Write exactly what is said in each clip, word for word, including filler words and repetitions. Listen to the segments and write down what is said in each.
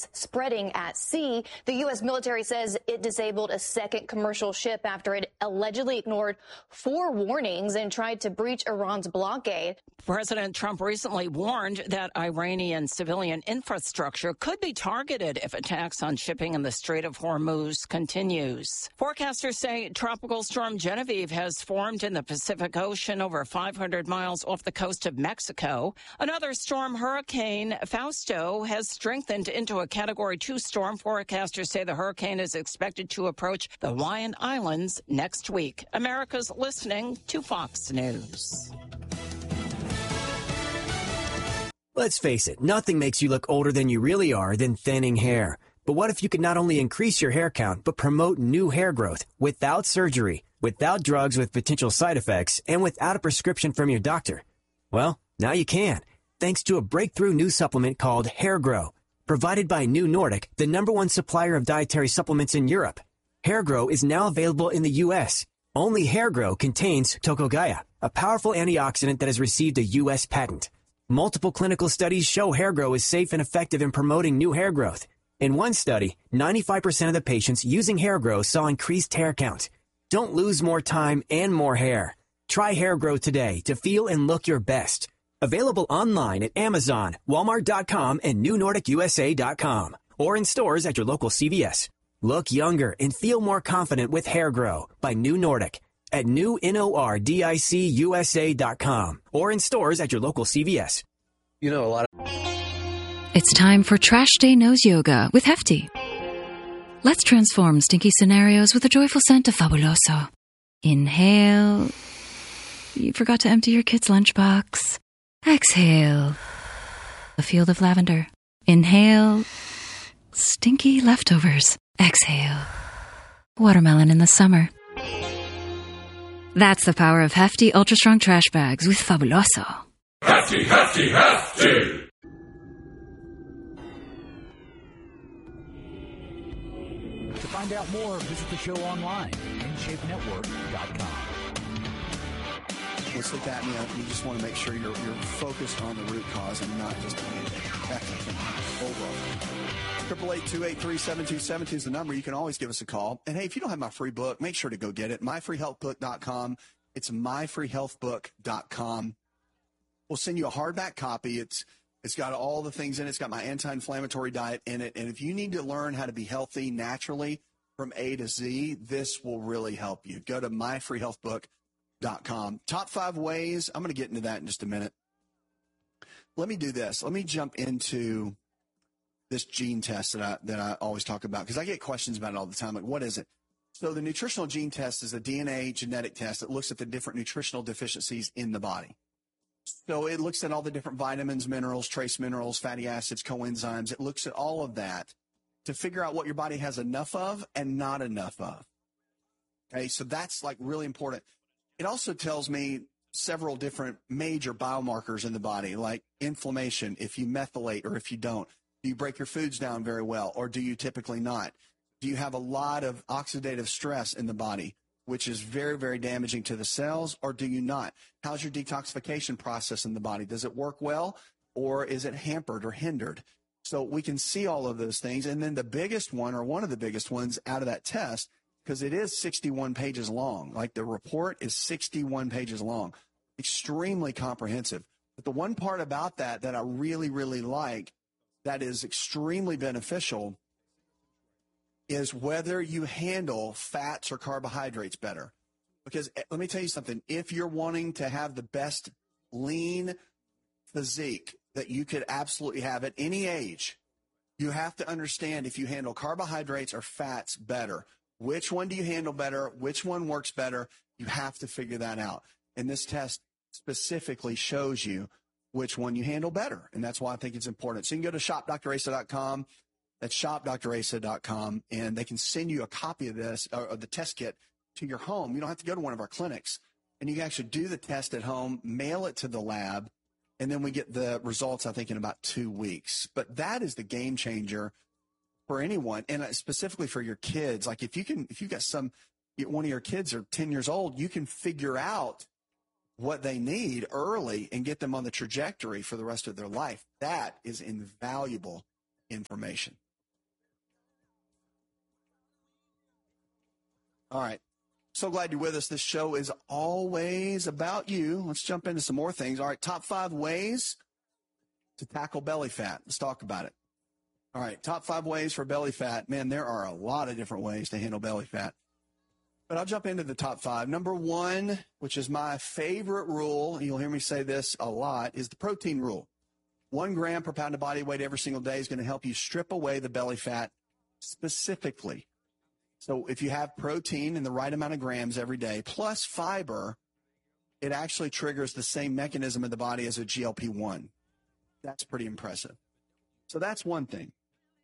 spreading at sea. The U S military says it disabled a second commercial ship after it allegedly ignored four warnings and tried to breach Iran's blockade. President Trump recently warned that Iranian civilian infrastructure could be targeted if attacks on shipping in the Strait of Hormuz continues. Forecasters say Tropical Storm Genevieve has formed in the Pacific Ocean over five hundred miles off the coast of Mexico. Another storm, Hurricane Fausto, has strengthened into a Category two storm. Forecasters say the hurricane is expected to approach the Hawaiian Islands next week. America's listening to Fox News. Let's face it, nothing makes you look older than you really are than thinning hair. But what if you could not only increase your hair count, but promote new hair growth without surgery, without drugs with potential side effects, and without a prescription from your doctor? Well, now you can, thanks to a breakthrough new supplement called Hair Grow, provided by New Nordic, the number one supplier of dietary supplements in Europe. Hair Grow is now available in the U S. Only Hair Grow contains Tocogaya, a powerful antioxidant that has received a U S patent. Multiple clinical studies show Hair Grow is safe and effective in promoting new hair growth. In one study, ninety-five percent of the patients using Hair Grow saw increased hair count. Don't lose more time and more hair. Try Hair Grow today to feel and look your best. Available online at Amazon, Walmart dot com, and New Nordic U S A dot com, or in stores at your local C V S. Look younger and feel more confident with Hair Grow by New Nordic at new nordic U S A dot com, or in stores at your local C V S. You know, a lot of... It's time for Trash Day Nose Yoga with Hefty. Let's transform stinky scenarios with a joyful scent of Fabuloso. Inhale. You forgot to empty your kid's lunchbox. Exhale. A field of lavender. Inhale. Stinky leftovers. Exhale. Watermelon in the summer. That's the power of Hefty Ultra Strong Trash Bags with Fabuloso. Hefty, Hefty, Hefty! To find out more, visit the show online, in shape network dot com. With sleep apnea, you just want to make sure you're, you're focused on the root cause and not just overall. eight eight eight, two eight three, seven two seven two is the number. You can always give us a call. And hey, if you don't have my free book, make sure to go get it. my free health book dot com. It's my free health book dot com. We'll send you a hardback copy. It's It's got all the things in it. It's got my anti-inflammatory diet in it. And if you need to learn how to be healthy naturally from A to Z, this will really help you. Go to my free health book dot com. Top five ways. I'm going to get into that in just a minute. Let me do this. Let me jump into this gene test that I, that I always talk about, because I get questions about it all the time. Like, what is it? So the nutritional gene test is a D N A genetic test that looks at the different nutritional deficiencies in the body. So it looks at all the different vitamins, minerals, trace minerals, fatty acids, coenzymes. It looks at all of that to figure out what your body has enough of and not enough of. Okay, so that's like really important. It also tells me several different major biomarkers in the body, like inflammation, if you methylate or if you don't. Do you break your foods down very well, or do you typically not? Do you have a lot of oxidative stress in the body, which is very, very damaging to the cells, or do you not? How's your detoxification process in the body? Does it work well, or is it hampered or hindered? So we can see all of those things. And then the biggest one, or one of the biggest ones out of that test, because it is sixty-one pages long. Like, the report is sixty-one pages long, extremely comprehensive. But the one part about that that I really, really like that is extremely beneficial is whether you handle fats or carbohydrates better. Because let me tell you something, if you're wanting to have the best lean physique that you could absolutely have at any age, you have to understand if you handle carbohydrates or fats better. Which one do you handle better? Which one works better? You have to figure that out. And this test specifically shows you which one you handle better. And that's why I think it's important. So you can go to shop dr asa dot com. That's shop dr asa dot com, and they can send you a copy of this, or, or the test kit, to your home. You don't have to go to one of our clinics, and you can actually do the test at home, mail it to the lab, and then we get the results, I think, in about two weeks. But that is the game changer for anyone, and specifically for your kids. Like, if you can, if you've got some, one of your kids are ten years old, you can figure out what they need early and get them on the trajectory for the rest of their life. That is invaluable information. All right. So glad you're with us. This show is always about you. Let's jump into some more things. All right, top five ways to tackle belly fat. Let's talk about it. All right, top five ways for belly fat. Man, there are a lot of different ways to handle belly fat. But I'll jump into the top five. Number one, which is my favorite rule, and you'll hear me say this a lot, is the protein rule. One gram per pound of body weight every single day is going to help you strip away the belly fat specifically. So if you have protein in the right amount of grams every day, plus fiber, it actually triggers the same mechanism in the body as a G L P one. That's pretty impressive. So that's one thing.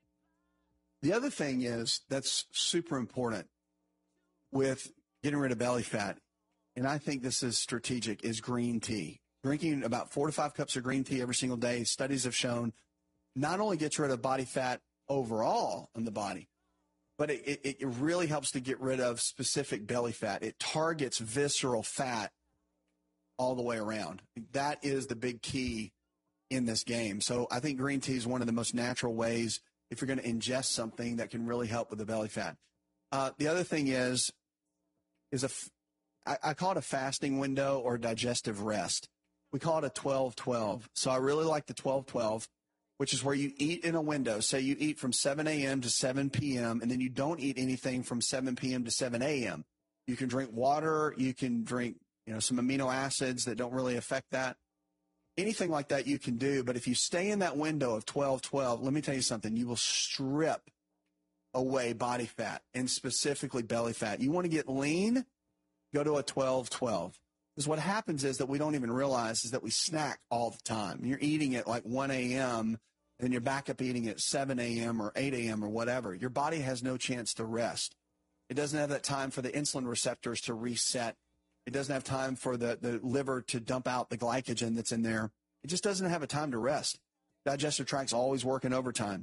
The other thing is that's super important with getting rid of belly fat, and I think this is strategic, is green tea. Drinking about four to five cups of green tea every single day, studies have shown, not only gets rid of body fat overall in the body, but it, it, it really helps to get rid of specific belly fat. It targets visceral fat all the way around. That is the big key in this game. So I think green tea is one of the most natural ways if you're going to ingest something that can really help with the belly fat. Uh, the other thing is, is a, I, I call it a fasting window or digestive rest. We call it a twelve twelve. So I really like the twelve twelve, which is where you eat in a window. Say you eat from seven a.m. to seven p.m., and then you don't eat anything from seven p.m. to seven a.m. You can drink water. You can drink, you know, some amino acids that don't really affect that. Anything like that you can do. But if you stay in that window of twelve twelve, let me tell you something. You will strip away body fat, and specifically belly fat. You want to get lean, go to a twelve twelve. Because what happens is that we don't even realize is that we snack all the time. You're eating at like one a.m., then you're back up eating at seven a.m. or eight a.m. or whatever. Your body has no chance to rest. It doesn't have that time for the insulin receptors to reset. It doesn't have time for the, the liver to dump out the glycogen that's in there. It just doesn't have a time to rest. Digestive tract's always working overtime.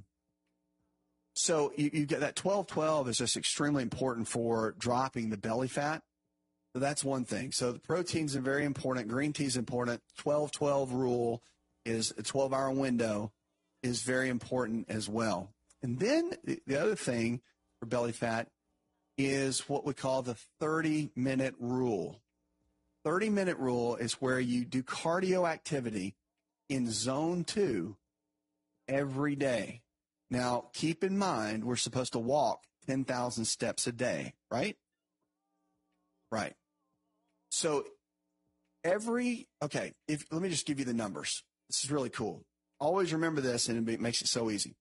So you, you get that twelve twelve is just extremely important for dropping the belly fat. So that's one thing. So the proteins are very important. Green tea is important. twelve twelve rule is a twelve-hour window is very important as well. And then the, the other thing for belly fat is what we call the thirty-minute rule. thirty-minute rule is where you do cardio activity in zone two every day. Now, keep in mind, we're supposed to walk ten thousand steps a day, right? Right. So every, okay, if let me just give you the numbers. This is really cool. Always remember this, and it makes it so easy.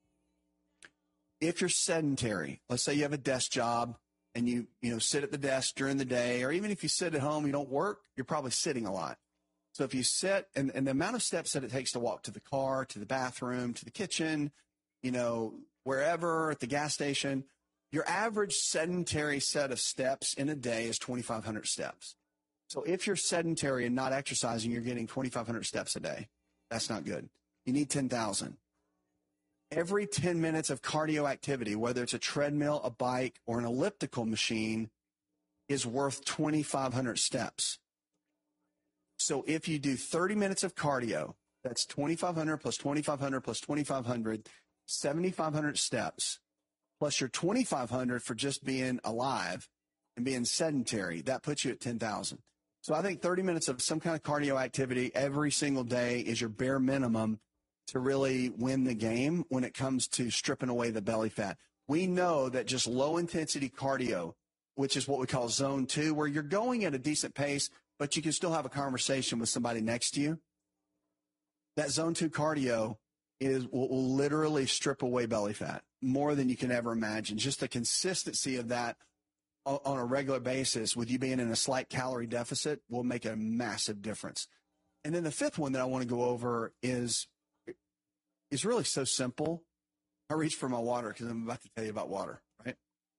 If you're sedentary, let's say you have a desk job and you, you know, sit at the desk during the day, or even if you sit at home, you don't work, you're probably sitting a lot. So if you sit, and, and the amount of steps that it takes to walk to the car, to the bathroom, to the kitchen, you know, wherever, at the gas station, your average sedentary set of steps in a day is twenty-five hundred steps. So if you're sedentary and not exercising, you're getting twenty-five hundred steps a day. That's not good. You need ten thousand. Every ten minutes of cardio activity, whether it's a treadmill, a bike, or an elliptical machine, is worth twenty-five hundred steps. So if you do thirty minutes of cardio, that's twenty-five hundred plus twenty-five hundred plus twenty-five hundred, seventy-five hundred steps, plus your twenty-five hundred for just being alive and being sedentary. That puts you at ten thousand. So I think thirty minutes of some kind of cardio activity every single day is your bare minimum to really win the game when it comes to stripping away the belly fat. We know that just low-intensity cardio, which is what we call zone two, where you're going at a decent pace, but you can still have a conversation with somebody next to you. That zone two cardio is will, will literally strip away belly fat more than you can ever imagine. Just the consistency of that on a regular basis with you being in a slight calorie deficit will make a massive difference. And then the fifth one that I want to go over is, is really so simple. I reached for my water because I'm about to tell you about water, right?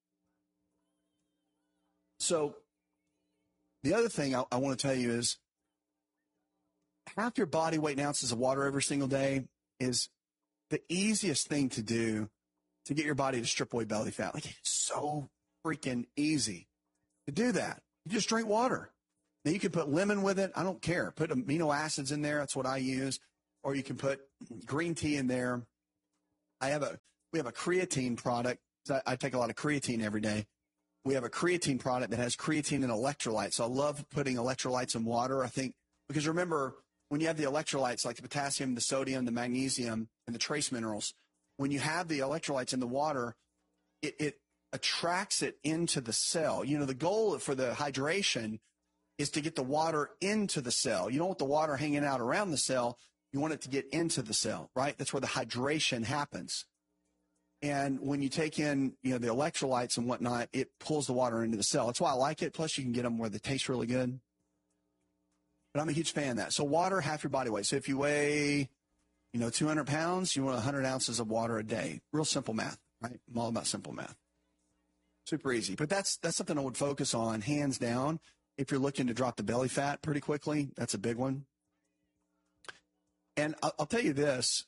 So the other thing I, I want to tell you is half your body weight in ounces of water every single day is the easiest thing to do to get your body to strip away belly fat. Like, it's so freaking easy to do that. You just drink water. Now you can put lemon with it. I don't care. Put amino acids in there. That's what I use. Or you can put green tea in there. I have a, we have a creatine product. I, I take a lot of creatine every day. we have a creatine product that has creatine and electrolytes. So I love putting electrolytes in water, I think, because remember, when you have the electrolytes like the potassium, the sodium, the magnesium, and the trace minerals, when you have the electrolytes in the water, it, it attracts it into the cell. You know, the goal for the hydration is to get the water into the cell. You don't want the water hanging out around the cell. You want it to get into the cell, right? That's where the hydration happens. And when you take in, you know, the electrolytes and whatnot, it pulls the water into the cell. That's why I like it. Plus, you can get them where they taste really good. But I'm a huge fan of that. So water, half your body weight. So if you weigh, you know, two hundred pounds, you want one hundred ounces of water a day. Real simple math, right? I'm all about simple math. Super easy. But that's that's something I would focus on, hands down. If you're looking to drop the belly fat pretty quickly, that's a big one. And I'll, I'll tell you this.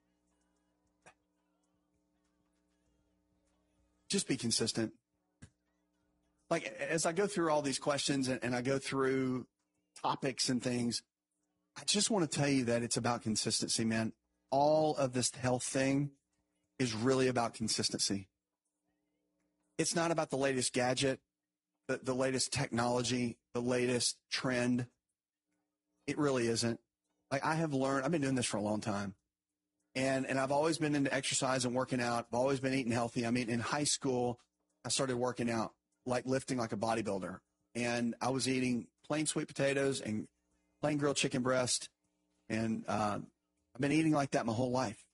Just be consistent. Like, as I go through all these questions and, and I go through topics and things, I just want to tell you that it's about consistency, man. All of this health thing is really about consistency. It's not about the latest gadget, the, the latest technology, the latest trend. It really isn't. Like, I have learned, I've been doing this for a long time. And and I've always been into exercise and working out. I've always been eating healthy. I mean, in high school, I started working out, like lifting like a bodybuilder. And I was eating plain sweet potatoes and plain grilled chicken breast. And uh, I've been eating like that my whole life.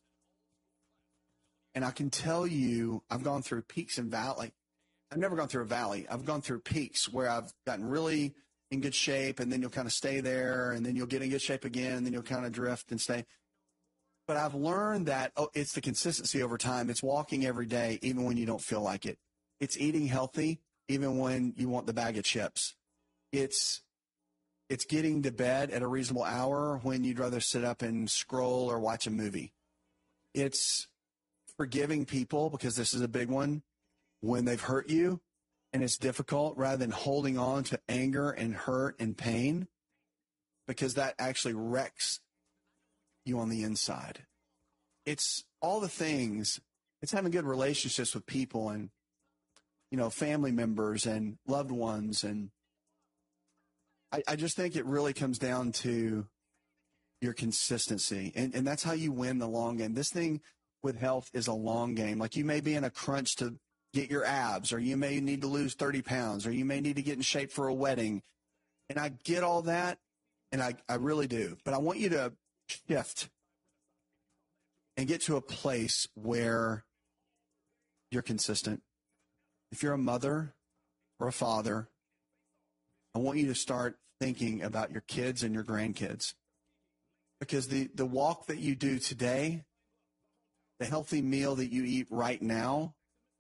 And I can tell you, I've gone through peaks and valleys. Like, I've never gone through a valley. I've gone through peaks where I've gotten really in good shape, and then you'll kind of stay there, and then you'll get in good shape again, and then you'll kind of drift and stay. But I've learned that oh, it's the consistency over time. It's walking every day, even when you don't feel like it. It's eating healthy, even when you want the bag of chips. It's it's getting to bed at a reasonable hour when you'd rather sit up and scroll or watch a movie. It's forgiving people, because this is a big one, when they've hurt you and it's difficult, rather than holding on to anger and hurt and pain, because that actually wrecks you on the inside. It's all the things. It's having good relationships with people and, you know, family members and loved ones. And I, I just think it really comes down to your consistency. And, and that's how you win the long game. This thing with health is a long game. Like, you may be in a crunch to get your abs, or you may need to lose thirty pounds, or you may need to get in shape for a wedding. And I get all that, and I, I really do. But I want you to shift and get to a place where you're consistent. If you're a mother or a father, I want you to start thinking about your kids and your grandkids, because the, the walk that you do today, the healthy meal that you eat right now,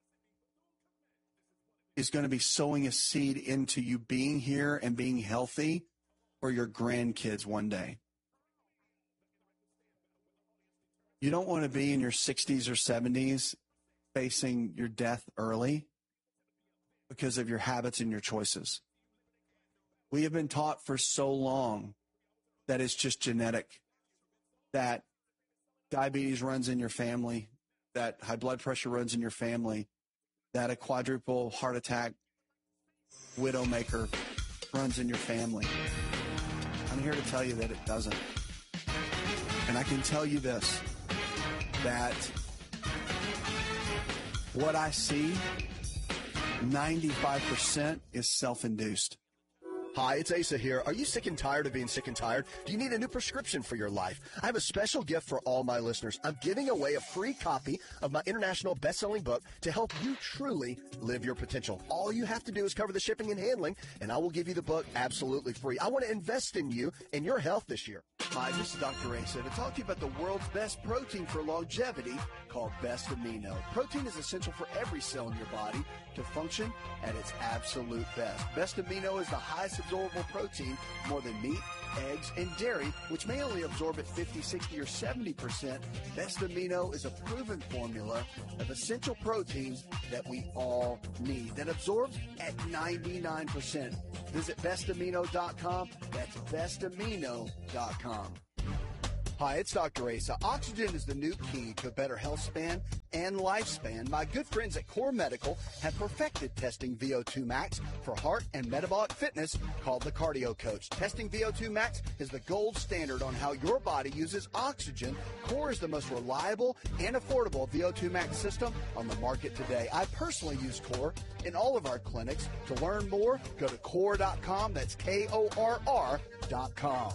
is going to be sowing a seed into you being here and being healthy for your grandkids one day. You don't want to be in your sixties or seventies facing your death early because of your habits and your choices. We have been taught for so long that it's just genetic, that diabetes runs in your family, that high blood pressure runs in your family, that a quadruple heart attack widowmaker runs in your family. I'm here to tell you that it doesn't. And I can tell you this, that what I see, ninety-five percent is self-induced. Hi, it's Asa here. Are you sick and tired of being sick and tired? Do you need a new prescription for your life? I have a special gift for all my listeners. I'm giving away a free copy of my international best-selling book to help you truly live your potential. All you have to do is cover the shipping and handling, and I will give you the book absolutely free. I want to invest in you and your health this year. Hi, this is Doctor Asa to talk to you about the world's best protein for longevity called Best Amino. Protein is essential for every cell in your body to function at its absolute best. Best Amino is the highest absorbable protein, more than meat, eggs, and dairy, which may only absorb at fifty, sixty, or seventy percent. Best Amino is a proven formula of essential proteins that we all need, that absorbs at ninety-nine percent. Visit best amino dot com. That's best amino dot com. Hi, it's Doctor Asa. Oxygen is the new key to a better health span and lifespan. My good friends at Core Medical have perfected testing V O two max for heart and metabolic fitness called the Cardio Coach. Testing V O two max is the gold standard on how your body uses oxygen. Core is the most reliable and affordable V O two max system on the market today. I personally use Core in all of our clinics. To learn more, go to core dot com. That's K O R R dot com.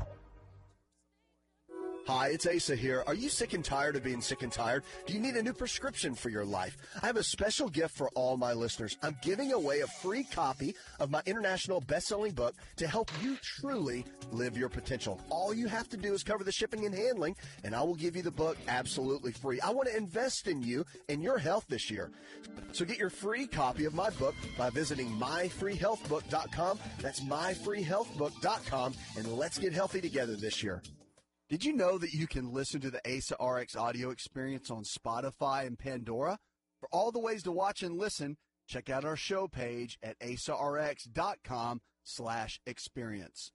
Hi, it's Asa here. Are you sick and tired of being sick and tired? Do you need a new prescription for your life? I have a special gift for all my listeners. I'm giving away a free copy of my international best-selling book to help you truly live your potential. All you have to do is cover the shipping and handling, and I will give you the book absolutely free. I want to invest in you and your health this year. So get your free copy of my book by visiting my free health book dot com. That's my free health book dot com, and let's get healthy together this year. Did you know that you can listen to the Asa R X audio experience on Spotify and Pandora? For all the ways to watch and listen, check out our show page at asa r x dot com slash experience.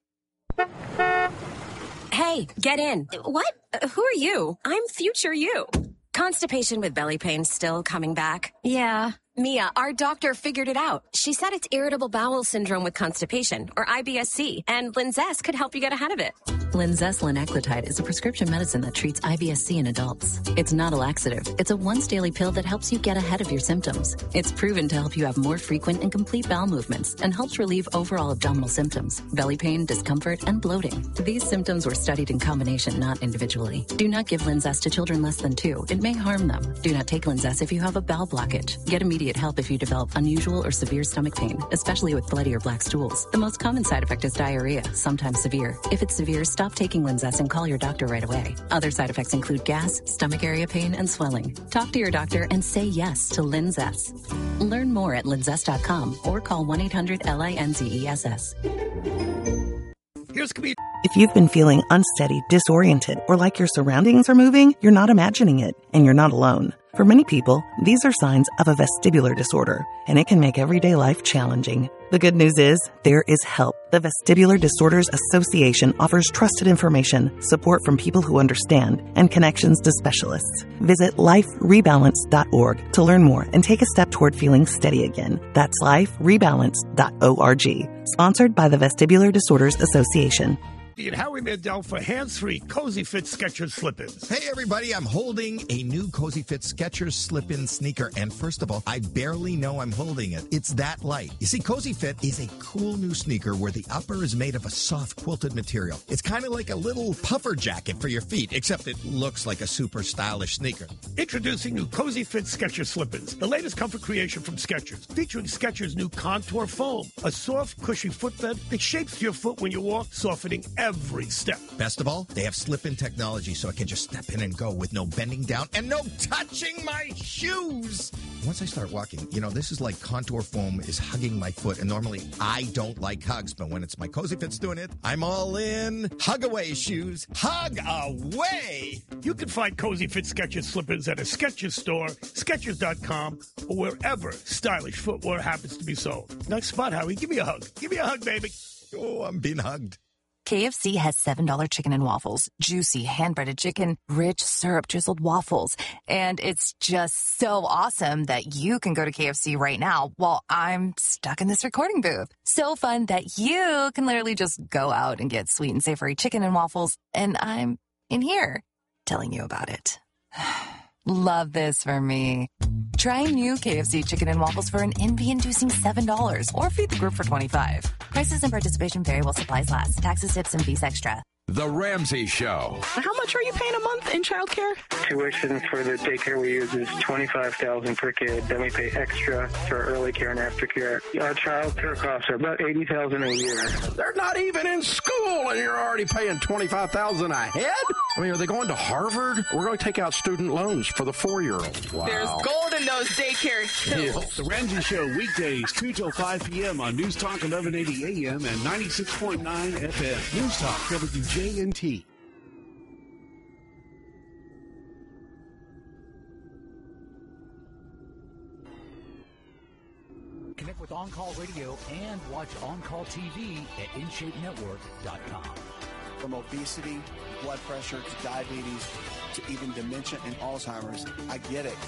Hey, get in. What? Uh, who are you? I'm future you. Constipation with belly pain still coming back? Yeah. Mia, our doctor figured it out. She said it's irritable bowel syndrome with constipation, or I B S C, and Linzess could help you get ahead of it. Linzess linaclotide is a prescription medicine that treats I B S C in adults. It's not a laxative. It's a once-daily pill that helps you get ahead of your symptoms. It's proven to help you have more frequent and complete bowel movements and helps relieve overall abdominal symptoms, belly pain, discomfort, and bloating. These symptoms were studied in combination, not individually. Do not give Linzess to children less than two. It may harm them. Do not take Linzess if you have a bowel blockage. Get immediate help if you develop unusual or severe stomach pain, especially with bloody or black stools. The most common side effect is diarrhea, sometimes severe. If it's severe, stop taking Linzess and call your doctor right away. Other side effects include gas, stomach area pain, and swelling. Talk to your doctor and say yes to Linzess. Learn more at linzess dot com or call one eight hundred L I N Z E S S. Here's comedian. If you've been feeling unsteady, disoriented, or like your surroundings are moving, you're not imagining it, and you're not alone. For many people, these are signs of a vestibular disorder, and it can make everyday life challenging. The good news is, there is help. The Vestibular Disorders Association offers trusted information, support from people who understand, and connections to specialists. Visit life rebalance dot org to learn more and take a step toward feeling steady again. That's life rebalance dot org. Sponsored by the Vestibular Disorders Association. And Howie Mandel for hands-free Cozy Fit Skechers slip-ins. Hey, everybody, I'm holding a new Cozy Fit Skechers slip-in sneaker. And first of all, I barely know I'm holding it. It's that light. You see, Cozy Fit is a cool new sneaker where the upper is made of a soft quilted material. It's kind of like a little puffer jacket for your feet, except it looks like a super stylish sneaker. Introducing new Cozy Fit Skechers slip-ins, the latest comfort creation from Skechers, featuring Skechers' new Contour Foam, a soft, cushy footbed that shapes your foot when you walk, softening every step. Best of all, they have slip-in technology so I can just step in and go with no bending down and no touching my shoes. Once I start walking, you know, this is like Contour Foam is hugging my foot, and normally I don't like hugs, but when it's my Cozy Fit's doing it, I'm all in. Hug away, shoes. Hug away! You can find Cozy Fit Skechers slip-ins at a Skechers store, Skechers dot com, or wherever stylish footwear happens to be sold. Nice spot, Howie. Give me a hug. Give me a hug, baby. Oh, I'm being hugged. K F C has seven dollar chicken and waffles, juicy hand-breaded chicken, rich syrup-drizzled waffles, and it's just so awesome that you can go to K F C right now while I'm stuck in this recording booth. So fun that you can literally just go out and get sweet and savory chicken and waffles, and I'm in here telling you about it. Love this for me. Try new K F C chicken and waffles for an envy-inducing seven dollars or feed the group for twenty-five dollars. Prices and participation vary while supplies last. Taxes, tips, and fees extra. The Ramsey Show. How much are you paying a month in childcare? Tuition for the daycare we use is twenty-five thousand dollars per kid. Then we pay extra for early care and aftercare. Our child care costs are about eighty thousand dollars a year. They're not even in school, and you're already paying twenty-five thousand dollars a head? I mean, are they going to Harvard? We're going to take out student loans for the four-year-olds. Wow. There's gold in those daycare hills. The Ramsey Show, weekdays, two till five p.m. on News Talk eleven eighty A M and ninety-six point nine F M. News Talk W J N T. Connect with On Call Radio and watch On Call T V at in shape network dot com. from obesity, blood pressure, to diabetes, to even dementia and Alzheimer's. I get it.